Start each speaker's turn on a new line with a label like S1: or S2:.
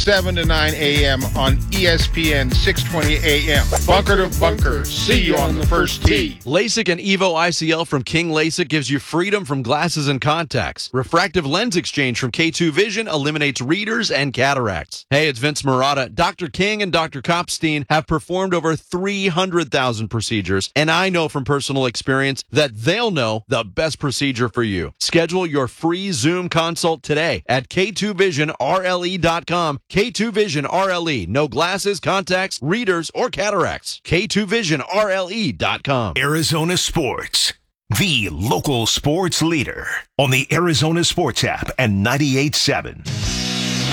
S1: 7 to 9 a.m. on ESPN 620 a.m. Bunker to bunker. See you on the first tee.
S2: LASIK and EVO ICL from King LASIK gives you freedom from glasses and contacts. Refractive lens exchange from K2 Vision eliminates readers and cataracts. Hey, it's Vince Marotta. Dr. King and Dr. Kopstein have performed over 300,000 procedures, and I know from personal experience that they'll know the best procedure for you. Schedule your free Zoom consult today at K2VisionRLE.com. K2 Vision RLE. No glasses, contacts, readers, or cataracts. K2VisionRLE.com.
S3: Arizona Sports, the local sports leader on the Arizona Sports app and 98.7.